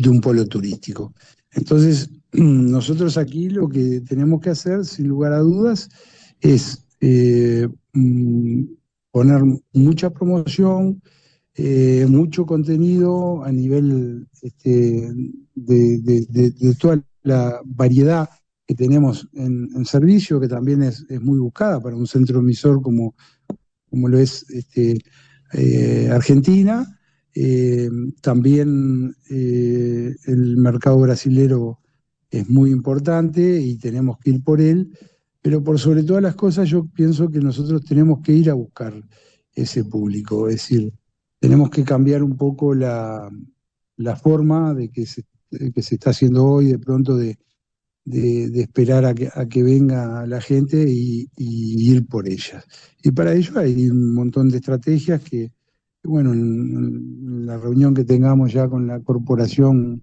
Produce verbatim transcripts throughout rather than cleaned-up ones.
de un polo turístico. Entonces, nosotros aquí lo que tenemos que hacer, sin lugar a dudas, es eh, poner mucha promoción, eh, mucho contenido a nivel este, de, de, de, de toda la variedad que tenemos en, en servicio, que también es, es muy buscada para un centro emisor como, como lo es este, eh, Argentina. Eh, también eh, el mercado brasilero es muy importante y tenemos que ir por él, pero por sobre todas las cosas yo pienso que nosotros tenemos que ir a buscar ese público, es decir, tenemos que cambiar un poco la, la forma de que se, de que se está haciendo hoy, de pronto de, de, de esperar a que, a que venga la gente y, y ir por ellas. Y para ello hay un montón de estrategias que, bueno, en, en la reunión que tengamos ya con la corporación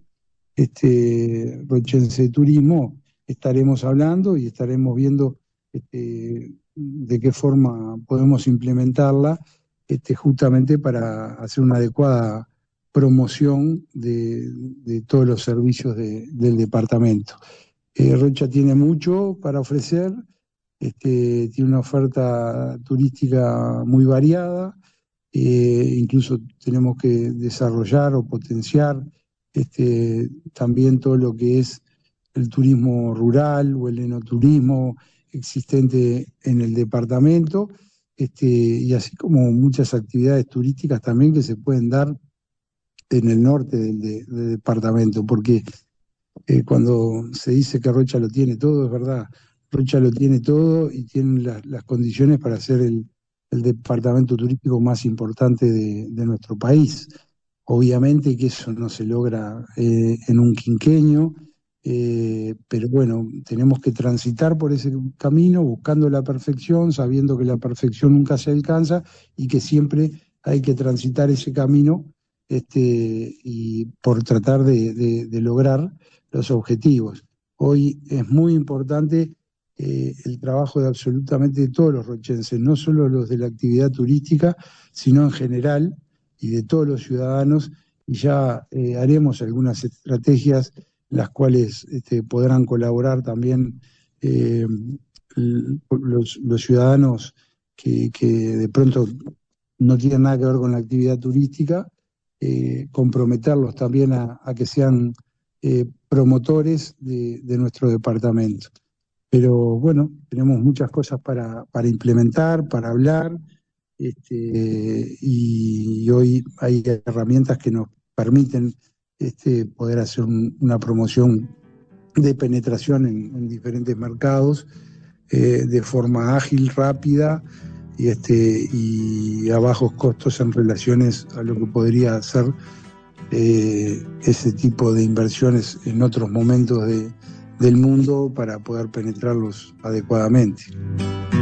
este, Rochense Turismo, estaremos hablando y estaremos viendo este, de qué forma podemos implementarla este, justamente para hacer una adecuada promoción de, de todos los servicios de, del departamento. Eh, Rocha tiene mucho para ofrecer, este, tiene una oferta turística muy variada, eh, incluso tenemos que desarrollar o potenciar este, también todo lo que es el turismo rural o el enoturismo existente en el departamento, este, y así como muchas actividades turísticas también que se pueden dar en el norte del, de, del departamento, porque eh, cuando se dice que Rocha lo tiene todo, es verdad, Rocha lo tiene todo y tiene la, las condiciones para ser el, el departamento turístico más importante de, de nuestro país. Obviamente que eso no se logra eh, en un quinquenio, eh, pero bueno, tenemos que transitar por ese camino buscando la perfección, sabiendo que la perfección nunca se alcanza y que siempre hay que transitar ese camino este, y por tratar de, de, de lograr los objetivos. Hoy es muy importante eh, el trabajo de absolutamente todos los rochenses, no solo los de la actividad turística, sino en general, y de todos los ciudadanos, y ya eh, haremos algunas estrategias las cuales este, podrán colaborar también eh, los, los, ciudadanos que, que de pronto no tienen nada que ver con la actividad turística, eh, comprometerlos también a, a que sean eh, promotores de, de nuestro departamento. Pero bueno, tenemos muchas cosas para, para implementar, para hablar, este, y, y hoy hay herramientas que nos permiten este, poder hacer un, una promoción de penetración en, en diferentes mercados eh, de forma ágil, rápida y, este, y a bajos costos en relaciones a lo que podría ser eh, ese tipo de inversiones en otros momentos de, del mundo para poder penetrarlos adecuadamente.